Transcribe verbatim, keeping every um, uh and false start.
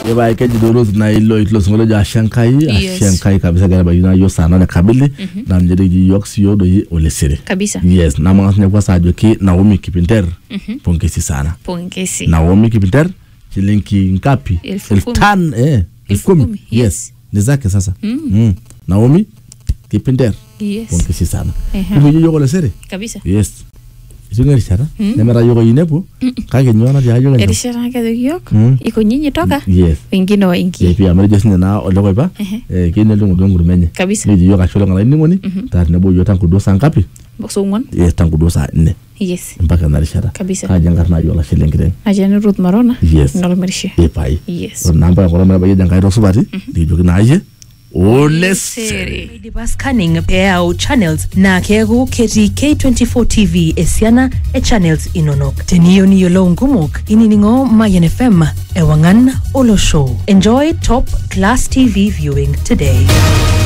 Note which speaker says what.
Speaker 1: Eba keji Ruth na ilo ilo singolo ja Shankai, Shankai kabisa gara bagina yo sana na kabili na mjede ji yoksi yodo yi olesere.
Speaker 2: Kabisa.
Speaker 1: Yes, na mga sanya kwa sajo ki Naomi Kipinter. Pongesi sana.
Speaker 2: Pongesi.
Speaker 1: Naomi Kipinter shilingi ngapi?
Speaker 2: Elfu
Speaker 1: tan eh elfu kumi. Yes. Ni zake sasa. Mm. Naomi Kipinter.
Speaker 2: Yes.
Speaker 1: Pongesi sana. Hivi yogo olesere?
Speaker 2: Kabisa.
Speaker 1: Yes. Isunga rishara. Nemera yogo inepo. Kage nyona dia yogo.
Speaker 2: Rishara kage yogo. Iko nyinyi toka.
Speaker 1: Yes.
Speaker 2: Wengine waingi.
Speaker 1: Ye pia mara jesine na olego iba. Eh kine lungu lungu menye.
Speaker 2: Kabisa.
Speaker 1: Ni yoga sholo ngala ningoni. Tari nebo yo tangu dosa ngapi?
Speaker 2: Boso ngwan.
Speaker 1: Yes, tangu dosa nne.
Speaker 2: Yes.
Speaker 1: Mpaka na rishara.
Speaker 2: Kabisa.
Speaker 1: Kaje ngarna yola shilengire.
Speaker 2: Ajana Ruth Marona.
Speaker 1: Yes.
Speaker 2: Ngalo merishe.
Speaker 1: E pai.
Speaker 2: Yes.
Speaker 1: Namba ya korona baye janga ro subati. Di jogi na aje. Olesere.
Speaker 3: Dibas Canning pea channels na kego keti K twenty-four T V esiana e channels inonok. Teniyo ni yolo ngumok ininingo Mayan F M e wangan olo show. Enjoy top class T V viewing today.